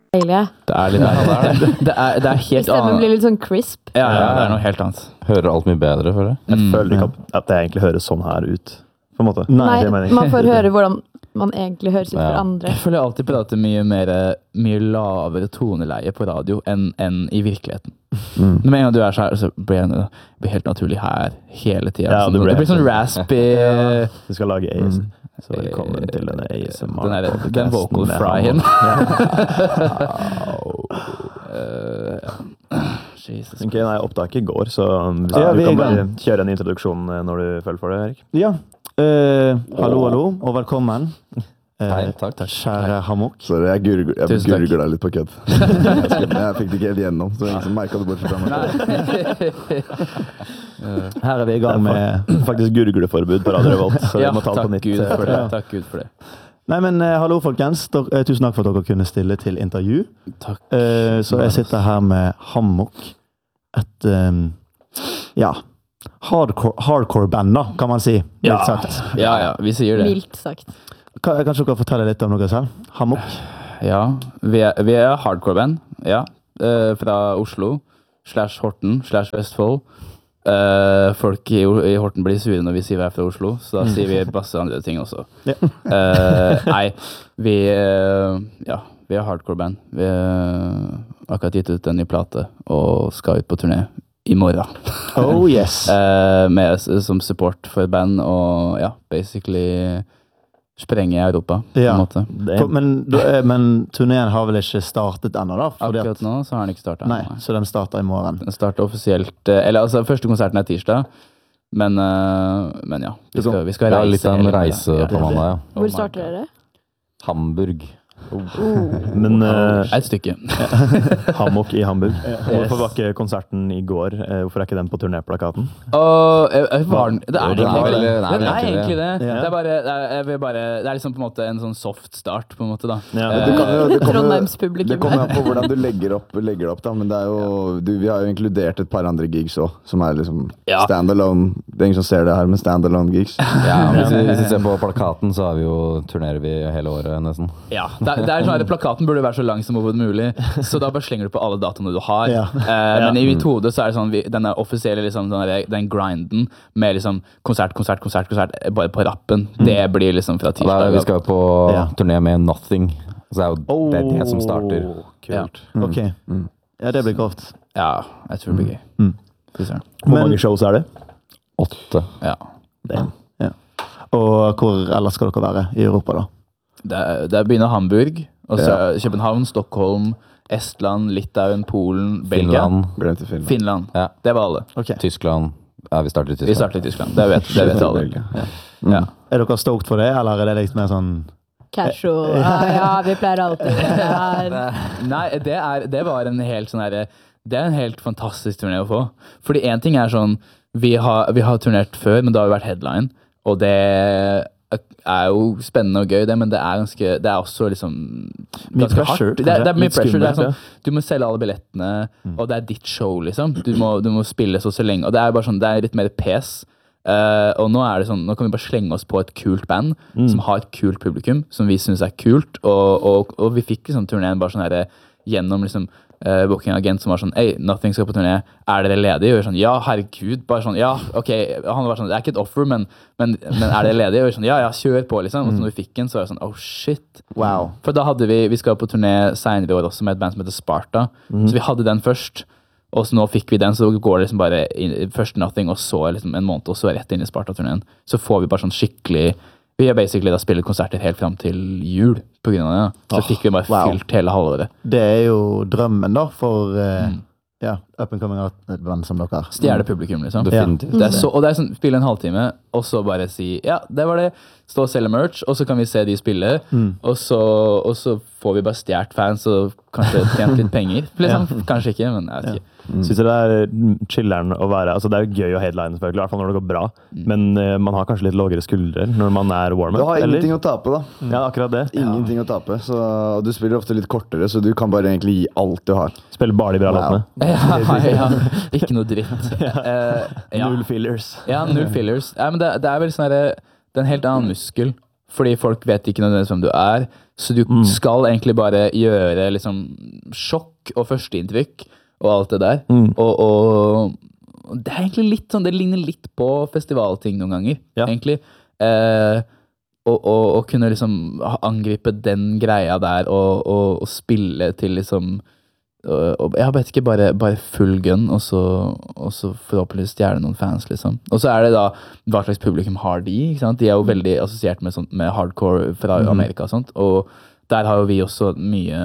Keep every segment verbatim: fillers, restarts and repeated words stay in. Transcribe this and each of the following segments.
Deilig. Det er litt det, det, er, det er helt Stemmen blir litt sånn crisp. Ja, ja, det er noe helt annet. Hører alt mye bedre, føler jeg. Jeg føler ikke at, at det egentlig høres sånn her ut, på en måte. Nei, det mener jeg. man får høre hvordan man egentlig høres ut for Ja. andre. Jeg føler jeg alltid prater mye mer, mye lavere toneleie på radio enn, enn i virkeligheten. Mm. Når med en gang du er så her, så blir jeg, det blir helt naturlig her hele tiden. Ja, Sånn, det det, blir blir sånn helt- raspy. Vi skal lage A S. Mm. Så velkommen til denne A S M R. Den, der, den vocal fryen. uh, Jesus. Ok, nei, opptaket går, så hvis Ja, du vi er kan i bare gang. kjøre en introduksjon eh, når du føler for det, Erik. Ja. Eh, hallo, hallo, og velkommen. Eh, Hei, takk, takk. Kjære Hamok. Sorry, jeg gurgla, jeg Tusen takk. gurgla litt på kødd. Jeg, skulle- jeg fikk det ikke helt gjennom, så ingen som merket det bortsett fra meg. Her er vi i gang med... Faktisk gurgleforbud på Radio Revolt, så vi Ja, må ta det på takk nytt. Gud eh, for det. Ja. Takk Gud for det. Nei, men eh, hallo, folkens. Dere- eh, tusen takk for at dere kunne stille til intervju. Takk. Eh, så jeg sitter her med Hamok. Et, eh, ja, hardcore, hardcore band da, kan man si. Ja. Litt sagt. Ja, ja, vi sier det. Mildt sagt. Kan, kanskje dere fortelle litt om dere selv? Hamok? Ja, vi er, vi er hardcore band, ja. Eh, fra Oslo, slash Horten, slash Vestfold. Eh, folk i, i Horten blir sure når vi sier vi er fra Oslo, så da sier vi masse andre ting også. Ja. Eh, nei, vi, eh, ja, vi er hardcore band. Vi har akkurat gitt ut en ny plate, og skal ut på turné i morgen. Oh, yes. Eh, med, som support for band, og ja, basically sprenge i Europa, på Ja. en måte. Det, For, men, da- eh, men turneen har vel ikke startet ennå da? Fordi at, Akkurat nå så har den ikke startet. nei, så den starter i morgen. Den starter offisielt, eh, eller altså første konserten er tirsdag, men, eh, men ja, vi skal, vi skal Det er reise. litt av en hele reise tiden. på mandag, ja. Hvor starter dere? Hamburg. men uh, Et stykke. Hamok i Hamburg. Hvorfor var ikke konserten i går? Eh, Hvorfor er ikke den på turnéplakaten? Og jeg, jeg var, den- det er Jo, den egentlig er vel- det. den er Den vel er egentlig egentlig det. Ja. Det er bare, det er, jeg vil bare, det er liksom på en måte en sånn soft start, på en måte da. Ja. Eh, Du kan jo- det kommer jo- Trondheimspublikum. Det kommer an på hvordan du legger opp, legger det opp da, men det er jo, du, vi har jo inkludert et par andre gigs også, som er liksom Ja. standalone. Det er ingen som ser det her, men standalone gigs. Ja, men hvis, vi, hvis vi ser på plakaten, så har vi jo, turnerer vi hele året, nesten. Ja, det, er- det er sånn at plakaten burde være så lang som overhodet mulig, så da bare slenger du på alle dataene du har. Ja. Eh, men i mitt hode så er det sånn, vi, den er offisielle liksom, den, der- den grinden med liksom konsert, konsert, konsert, konsert, eh, bare på rappen, det blir liksom fra Og da, tirsdag. vi skal jo på Ja. turné med Nothing, så det er jo det, er det som starter. Åh, Ja. Kult. Ok. Ja, det blir godt. Ja, jeg tror det blir gøy. Mm. Fy søren. Hvor Men- mange shows er det? Åtte. Ja. Damn. Og hvor ellers skal dere være i Europa da? Det, er- det begynner Hamburg, og så er København, Stockholm, Estland, Litauen, Polen, Belgia. Finland, Glemte Finland. Finland. Ja. Det var alle. Ok. Tyskland. Ja, vi starter i Tyskland. Vi starter i Tyskland. Det vet, det vet alle. Belgia. Ja. Er dere stoked for det, eller er det litt mer sånn... Casual. Ja, ja, vi pleier alltid det her. Nei, det, er, det var en helt sånn herre Det er en helt fantastisk turné å få. Fordi én ting er sånn Vi har, vi har turnert før, men da har vi vært headline, og det er jo spennende og gøy, det, men det er ganske Det er også liksom Mye ganske pressure, hardt. Det, er- det er mye Litt pressure. Det er skummelt, sånn, du må selge alle billettene, og det er ditt show, liksom. Du må, du må spille så så lenge. Og det er bare sånn Det er litt mer pes. Uh, og nå er det sånn Nå kan vi bare slenge oss på et kult band som har et kult publikum, som vi syns er kult, og, og, og vi fikk liksom turneen bare sånn her gjennom liksom uh, booking agent som var sånn Hey, Nothing skal på turné, er dere ledige? Og vi var sånn, ja, herregud, bare sånn, ja, ok han var sånn, det er ikke et offer, men, men, men er dere ledige? Og vi var sånn, ja, ja, kjør på, liksom. Og så når vi fikk den, så var det sånn, oh shit. Wow. For da hadde vi, vi skal på turné senere i år også med et band som heter Sparta, så vi hadde den først. Og så nå fikk vi den, så går det liksom bare inn, først Nothing, og så liksom en måned, og så rett inn i Sparta-turneen. Så får vi bare sånn skikkelig Vi har basically da spillet konserter helt fram til jul på grunn av det. Så Oh, fikk vi bare wow. fylt hele halvåret. Det er jo drømmen da, for eh, Mm. ja, up and coming out et band som dere. Stjele publikum, liksom. Definitivt. Det er så, og det er sånn, spille en halvtime, og så bare si ja, det var det. Stå og selge merch, og så kan vi se de spille. Og, så, og så får vi bare stjert fans og kanskje tjent litt penger. Liksom. Kanskje ikke, men jeg vet ikke. Synes det er chiller'n å være Altså det er jo gøy å headline, selvfølgelig, i hvert fall når det går bra. Men eh, man har kanskje litt lavere skuldre når man er Du warm-up, har eller? ingenting å tape, da. Ja, akkurat det. Ingenting å tape. Så, og du spiller ofte litt kortere, så du kan bare egentlig gi alt du har. Spiller bare de bra Wow. låtene. Ja, ja, ikke noe dritt. Eh, ja. Null fillers. Ja, null fillers. Ja, men det, det er vel sånn herre Det er en helt annen muskel. Fordi folk vet ikke nødvendigvis hvem du er. Så du mm. skal egentlig bare gjøre liksom sjokk og førsteinntrykk og alt det der. Mm. Og, og, og det er egentlig litt sånn, det ligner litt på festivalting noen ganger, ja. egentlig. Eh, og, og, og kunne liksom angripe den greia der og, og, og spille til liksom og jeg vet ikke, bare, bare full gun og så, og så forhåpentligvis stjerne noen fans liksom. Og så er det da hva slags publikum har de, ikke sant? De er jo veldig assosiert med, sånt, med hardcore fra Amerika og sånt, og der har jo vi også mye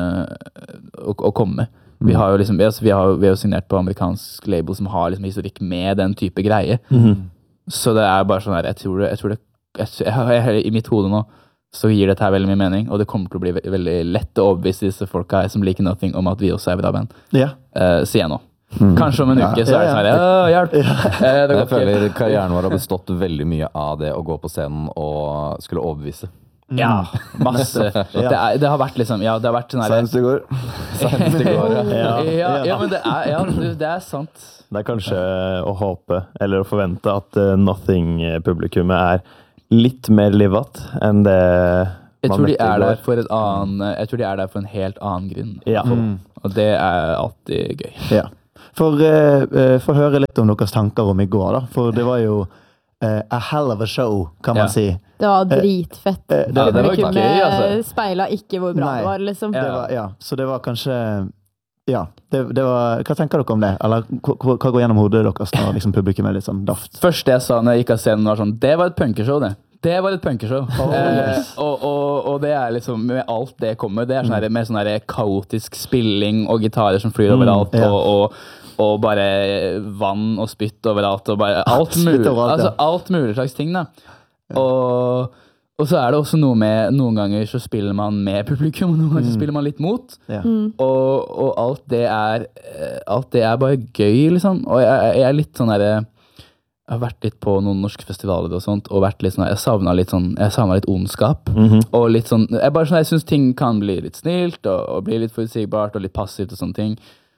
å, å komme med. Vi har jo liksom, altså, vi har, vi har jo signert på amerikansk label som har liksom historikk med den type greie. Mm-hmm. Så det er bare sånn her, jeg tror det, jeg tror det jeg, jeg, jeg, i mitt hode nå så gir dette her veldig mye mening, og det kommer til å bli ve- veldig lett å overbevise disse folka her som liker nothing om at vi også er bra band. Ja. Uh, sier jeg nå. Mm. Kanskje om en uke, ja, så er det sånn her, ja, hjelp! Ja. Uh, det jeg føler karrieren vår har bestått veldig mye av det å gå på scenen og skulle overbevise. Mm. Ja, masse. ja. Det, er, det har vært liksom, ja, det har vært sånn her... Senest i går. Senest i går, ja. Ja, ja, ja, men det er, ja, det er sant. Det er kanskje å håpe, eller å forvente at uh, nothing-publikummet er litt mer livat enn det jeg tror, de er der for et annen, jeg tror de er der for en helt annen grunn. Ja. Mm. Og det er alltid gøy. Ja. For, uh, for å høre litt om deres tanker om i går, da. For det var jo uh, a hell of a show, kan man ja. si. Det var dritfett. Uh, uh, det, det var gøy, altså. Speilet ikke hvor bra Nei. det var, liksom. Ja. Det var, ja. Så det var kanskje... Ja, det, det var, hva tenker dere om det? Eller hva, hva går gjennom hodet deres når liksom, publikum er litt sånn daft? Første jeg sa når jeg gikk av scenen var sånn, det var et punkershow det. Det var et punkershow. Oh, yes. eh, og, og, og det er liksom, med alt det kommer, det er sånn her, med sånn her kaotisk spilling og gitarer som flyr overalt, mm, ja. og, og, og bare vann og spytt overalt, og bare alt mulig, overalt, altså, alt mulig slags ting da. Ja. Og, og så er det også noe med, noen ganger så spiller man med publikum, og noen ganger så spiller man litt mot, ja. mm. og, og alt det er, alt det er bare gøy, liksom. Og jeg, jeg er litt sånn her, jeg har vært litt på noen norske festivaler og sånt, og vært litt sånn, jeg savnet litt sånn, jeg savnet litt ondskap, mm-hmm. og litt sånn, jeg bare sånn, jeg synes ting kan bli litt snilt, og, og bli litt forutsigbart, og litt passivt og sånne ting,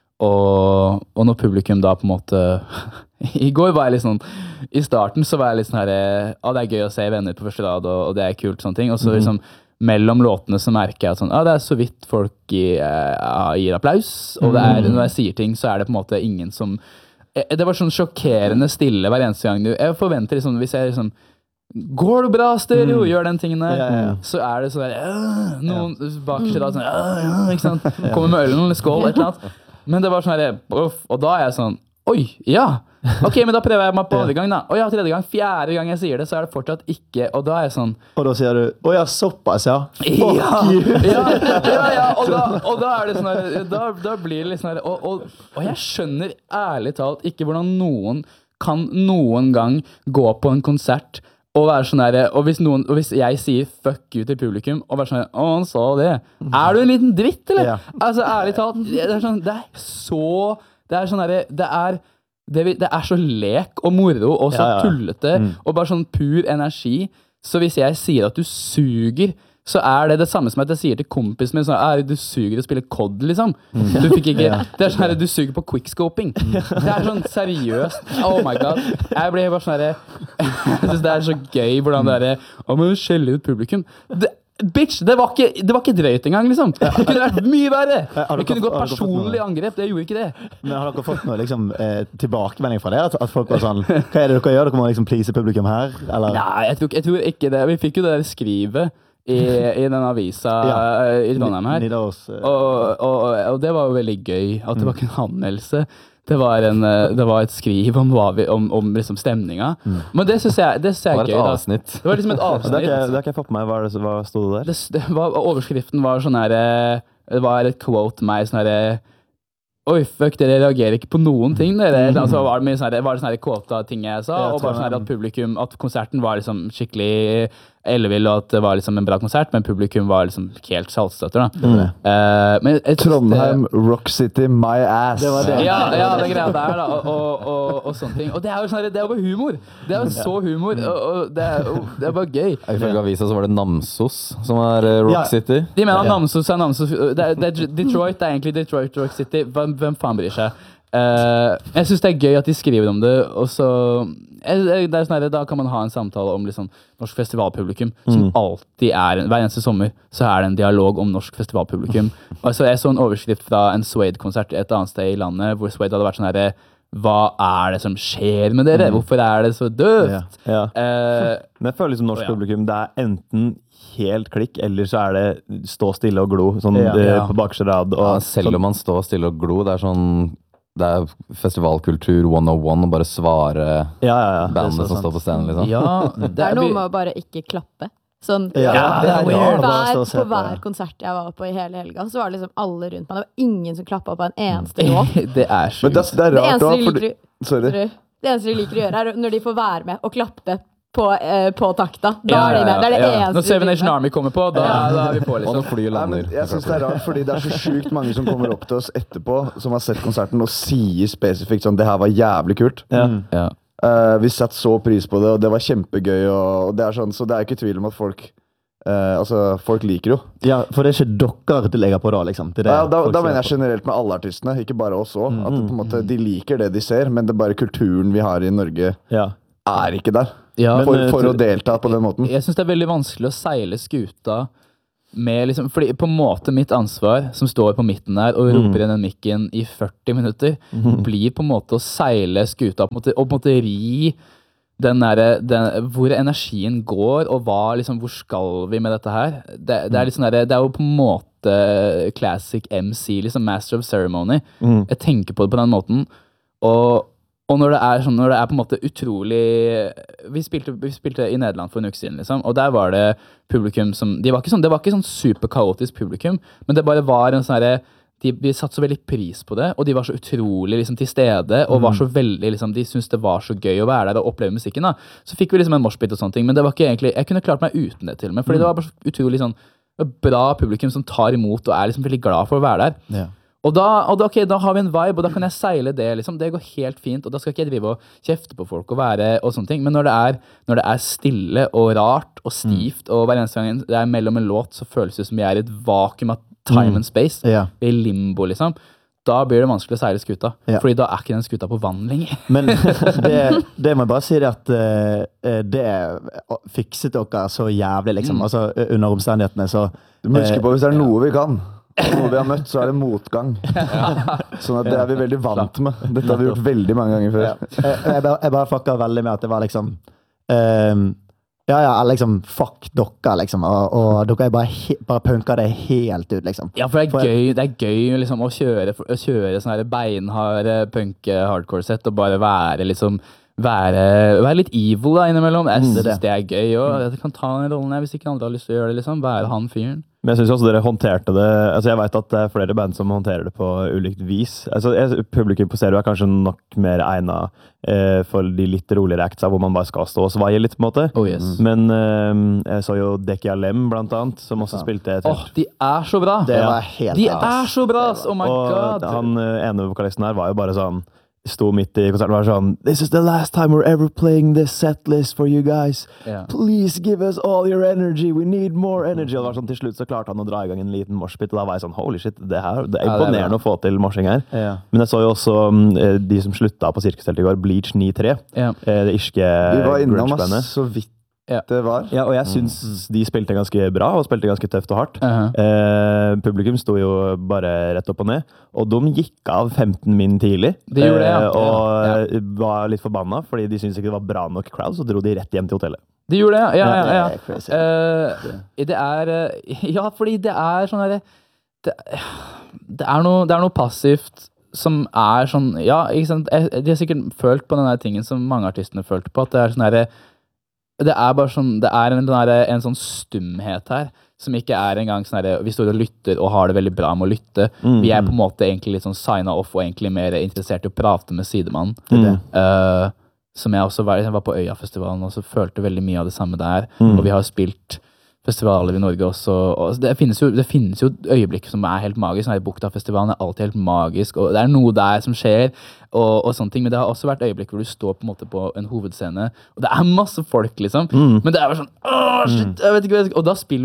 og, og når publikum da på en måte, i går var jeg litt sånn, i starten så var jeg litt sånn her, ja, det er gøy å se venner på første rad, og, og det er kult, sånne ting, og så liksom, mellom låtene så merker jeg at sånn, ja, det er så vidt folk gir, ja, gir applaus, og det er, når jeg sier ting, så er det på en måte ingen som det var sånn sjokkerende stille hver eneste gang du, jeg forventer liksom, hvis jeg liksom går det bra stereo, mm. gjør den tingen der ja, ja, ja. så er det sånn der noen ja. bak seg da sånn, ja, ikke sant kommer med ølen, skål, et eller annet men det var sånn her, og da er jeg sånn oi, ja, ok, men da prøver jeg meg på andre gang da, og ja, tredje gang, fjerde gang jeg sier det, så er det fortsatt ikke, og da er jeg sånn og da sier du, å ja, såpass, ja fuck ja, you ja, ja, ja, og da, og da er det sånn her, da, da blir det litt sånn her, og, og, og jeg skjønner ærlig talt ikke hvordan noen kan noen gang gå på en konsert og være sånn her, og hvis, noen, og hvis jeg sier fuck you til publikum, og være sånn her, å, han sa det, er du en liten dritt, eller? Ja. Altså, ærlig talt, det er sånn, det er så Det er sånn der, det er, det, det er så lek og moro og så ja, ja. tullete mm. og bare sånn pur energi. Så hvis jeg sier at du suger, så er det det samme som at jeg sier til kompisen min sånn, er du suger å spille kod, liksom. Mm. Du fikk ikke, det er sånn her, du suger på quickscoping. Det er sånn seriøst. Oh my god. Jeg ble bare sånn her, jeg synes det er så gøy hvordan det er, å, men skjeller ut publikum. Det Bitch, det var ikke, det var ikke drøyt engang, liksom. Det kunne vært mye verre. Det kunne gått personlig angrep, det gjorde ikke det. Men har dere fått noe liksom, eh, tilbakemelding fra det? At, at folk var sånn, hva er det dere gjør? Dere må liksom please publikum her? Eller? Nei, jeg tror, jeg tror ikke det. Vi fikk jo det der skrivet i, i den avisa ja. i Trondheim her. Nidaros, uh, og, og, og det var jo veldig gøy at det var ikke en anmeldelse. Det var, en, det var et skriv om, vi, om, om liksom stemninga. Mm. Men det synes jeg, det synes jeg er gøy. Det var et avsnitt. Da. Det var liksom et avsnitt. Det har ikke jeg fått på meg. Hva, det, hva stod det der? Det, det var, overskriften var sånn her, det var et quote meg sånn her, oi, fuck, dere reagerer ikke på noen ting, dere. Mm. Altså, var det mye sånn her, var det sånn her quota ting jeg sa, jeg og bare sånn her at publikum, at konserten var liksom skikkelig ellevill, og at det var liksom en bra konsert, men publikum var liksom helt saltstøtter da. Mm. Uh, men jeg, Trondheim, det, Rock City, my ass. Det var det. Ja, ja, det greia der da, og, og, og, og sånne ting. Og det er jo sånn, det er jo bare humor. Det er jo så humor, og, og det, er, og det er bare gøy. Ifølge avisa så var det Namsos som er Rock ja. City. De mener ja. Namsos er Namsos, det er, det er Detroit, det er egentlig Detroit Rock City. Hvem, hvem faen bryr seg? Uh, jeg synes det er gøy at de skriver om det, og så det er sånn her, da kan man ha en samtale om liksom, norsk festivalpublikum, som mm. alltid er, hver eneste sommer, så er det en dialog om norsk festivalpublikum. Altså, jeg så en overskrift fra en Suede-konsert et annet sted i landet, hvor Suede hadde vært sånn her, hva er det som skjer med dere? Hvorfor er det så døvt? Ja. Ja. Uh, Men jeg føler liksom norsk ja. publikum, det er enten helt klikk, eller så er det stå stille og glo, sånn ja. Ja. på bakerste rad. Og, ja, selv om man står stille og glo, det er sånn det er festivalkultur one oh one og bare svare ja, ja, ja. bandet som står på scenen, liksom. Ja, det, det er noe med å bare ikke klappe. Sånn, ja, ja, det er hver, hver, på hver konsert jeg var på i hele helga, så var det liksom alle rundt meg. Det var ingen som klappet på en eneste låt. Det er sjukt. Men det, det er rart det eneste, også, de liker, fordi... Sorry. det eneste de liker å gjøre, er når de får være med og klappe på, eh, på takta. Da ja, er de med. Det er det ja. eneste. Når Seven Nation Army kommer på, da, ja. da er vi på, liksom. Og når flyet lander. Nei, jeg synes det er rart, fordi det er så sykt mange som kommer opp til oss etterpå, som har sett konserten, og sier spesifikt sånn, det her var jævlig kult. Ja. Ja. Uh, vi satt så pris på det, og det var kjempegøy, og, og det er sånn, så det er ikke tvil om at folk, uh, altså, folk liker jo. Ja, for det er ikke dere det legger på da, liksom. Det det ja, da, da mener jeg generelt med alle artistene, ikke bare oss også, mm. at på en måte, de liker det de ser, men det er bare kulturen vi har i Norge ja. er ikke der. Ja, for, men, for å delta på den måten. Jeg, jeg synes det er veldig vanskelig å seile skuta med liksom, fordi på en måte mitt ansvar som står på midten der og roper inn den mikken i førti minutter, mm. blir på en måte å seile skuta på en måte, og på en måte ri den der, den, hvor energien går og hva, liksom, hvor skal vi med dette her? Det, det, er, liksom der, det er jo på en måte classic M C, liksom Master of Ceremony. Mm. Jeg tenker på det på den måten, og Og når det er sånn, når det er på en måte utrolig Vi spilte, vi spilte i Nederland for en uke siden, liksom, og der var det publikum som de var ikke sånn, Det var ikke sånn superkaotisk publikum, men det bare var en sånn herre de, Vi satte så veldig pris på det, og de var så utrolig liksom, til stede, og var så veldig liksom, de syntes det var så gøy å være der og oppleve musikken. Da. Så fikk vi liksom en moshpit og sånne ting, men det var ikke egentlig jeg kunne klart meg uten det til og med, fordi mm. det var bare så utrolig sånn bra publikum som tar imot og er liksom veldig glad for å være der. Ja. Og, da, og da, okay, da har vi en vibe, og da kan jeg seile det, liksom. Det går helt fint, og da skal ikke jeg drive og kjefte på folk og være og sånne ting. Men når det er, når det er stille og rart og stivt, mm. og hver eneste gang det er mellom en låt, så føles det som vi er i et vakuum av time mm. and space. Ja. Vi er i limbo, liksom. Da blir det vanskelig å seile skuta, ja. fordi da er ikke den skuta på vann lenger. Men det, det må jeg bare si det at uh, det fikset dere så jævlig, liksom. Mm. Altså, under omstendighetene, så... Du må huske på, hvis det er noe vi kan... Når vi har møtt, så er det motgang. Sånn at det er vi veldig vant med. Dette har vi gjort veldig mange ganger før. Ja. Jeg, jeg, bare, jeg bare fucka veldig med at det var liksom um, Ja, ja, liksom fuck dere, liksom. Og, og dere er bare, he, bare punker det helt ut, liksom. Ja, for det er for gøy, det er gøy liksom, å kjøre, å kjøre sånne her beinharde punk-hardcore-sett og bare være liksom Være, være litt evil da innimellom. Jeg synes det, det er gøy også. Jeg kan ta den rollen her hvis ikke andre har lyst til å gjøre det, liksom. Være han fyren. Men jeg synes også dere håndterte det, altså jeg vet at det er flere band som håndterer det på ulikt vis. Altså jeg, publikum på stereo er kanskje nok mer egnet eh, for de litt roligere actsa, hvor man bare skal stå og svaie litt på en måte. Oh, yes. Men eh, jeg så jo Deki Alem blant annet, som også ja. spilte et Åh, oh, de er så bra! Det var helt de er så bra, oh my og god! Og han ene vokalisten her var jo bare sånn, sto midt i konserten og var sånn This is the last time we're ever playing this set list for you guys. Yeah. Please give us all your energy. We need more energy. Og det var sånn, til slutt så klarte han å dra i gang en liten moshpit, og da var jeg sånn Holy shit, det her det er imponerende ja, det er å få til moshing her. Ja. Men jeg så jo også um, de som slutta på Sirkusteltet i går, Bleach ni tre. Ja. Det irske Vi var innom oss så vidt ja. det var. Ja, og jeg syns mm. de spilte ganske bra, og spilte ganske tøft og hardt. Uh-huh. eh, publikum sto jo bare rett opp og ned, og de gikk av femten min tidlig. De gjorde det, ja. Eh, og ja. var litt forbanna, fordi de syntes ikke det var bra nok crowd, så dro de rett hjem til hotellet. De gjorde det, ja, ja, ja. ja. Uh, det er, ja, fordi det er sånn her, det, det, er noe, det er noe passivt som er sånn, ja, ikke sant, de har sikkert følt på denne tingen som mange artistene følte på, at det er sånn her, det er bare sånn, det er en, en sånn stumhet her, som ikke er engang sånn her, vi står og lytter og har det veldig bra med å lytte. Mm, vi er på en måte egentlig litt sånn signet off og egentlig mer interessert i å prate med sidemannen. Mm. Uh, som jeg også var, jeg var på Øya-festivalen og så følte veldig mye av det samme der. Mm. Og vi har spilt festivaler i Norge også. Og det, finnes jo, det finnes jo øyeblikk som er helt magisk. Sånn Bukta-festivalen er alltid helt magisk, og det er noe der som skjer, og, og sånne ting. Men det har også vært øyeblikk hvor du står på en måte på en hovedscene, og det er masse folk, liksom. Mm. Men det er bare sånn, åh, shit, jeg vet ikke, jeg vet ikke. Og da spiller jo vi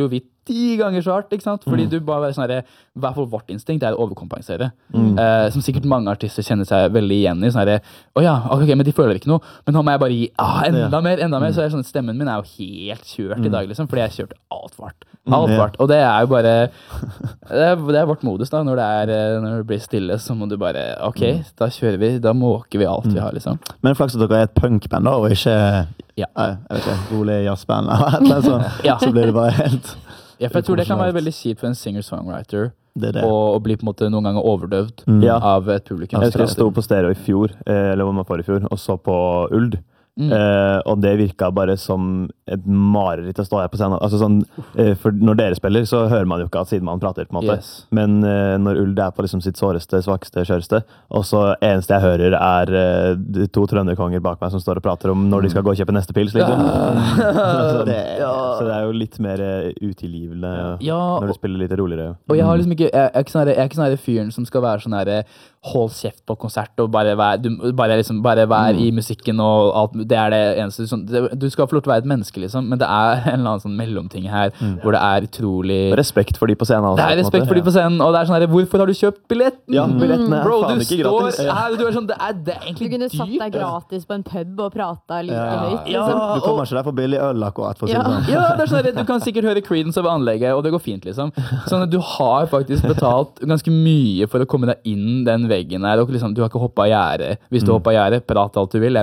ti ganger så hardt, ikke sant? Fordi du bare er sånn her, i hvert fall vårt instinkt er å overkompensere. Eh, som sikkert mange artister kjenner seg veldig igjen i. Sånn her, å ja, ok, men de føler ikke noe, men nå må jeg bare gi ah, enda mer, enda mer. Så er det sånn, stemmen min er jo helt kjørt i dag, liksom, fordi jeg kjørte alt for hardt. Alt for hardt. Og det er jo bare, det er, det er vårt modus da, når det, er, når det blir stille, så må du bare, ok, da kjører vi, da måker vi alt vi har, liksom. Men flaks at dere er et punkband da, og ikke, Ja. jeg vet ikke, rolig jazzband, eller et eller annet sånt. Ja. Så blir det bare helt... Ja, for jeg tror det kan være veldig kjipt for en singer-songwriter Det er det. å bli på en måte noen ganger overdøvd Ja. av et publikum. Jeg husker jeg sto på stereo i fjor, eh, eller om det var forrige fjor, og så på Uld. Mm. Eh, og det virka bare som et mareritt å stå her på scenen. Altså sånn, eh, for når dere spiller, så hører man jo ikke at sidemannen prater, på en måte. Yes. Men eh, når Uld er på liksom sitt såreste, svakeste, skjørste, og så eneste jeg hører er eh, de to trønderkonger bak meg som står og prater om når de skal gå og kjøpe neste pils, liksom. så, Det, så det er jo litt mer eh, utilgivende Ja, når og, du spiller litt roligere. og jeg har liksom ikke, jeg er ikke sånn her- jeg er ikke sånn her fyren som skal være sånn her hold kjeft på konsert og bare være, du, bare liksom, bare være i musikken og alt, det er det eneste, sånn, det, du skal få lov til å være et menneske liksom, men det er en eller annen sånn mellomting her, hvor det er utrolig, Respekt for de på scenen. det er respekt for de på scenen, og det er sånn her, hvorfor har du kjøpt billetten? Ja, billettene er Bro, faen du ikke står gratis. her, du er sånn, det er, det er Du egentlig kunne satt deg dyrt. gratis på en pub og prata like Ja. høyt. Ja, Liksom. du kommer ikke der for billig øl akkurat, for å si Ja. det sånn. Ja, det er sånn at du kan sikkert høre Creedence over anlegget, og det går fint, liksom. Sånn at du har faktisk betalt ganske mye for å komme deg inn den veggen her, og liksom, du har ikke hoppet av gjerdet. Hvis du hopper av gjerdet, prat alt du vil. Jeg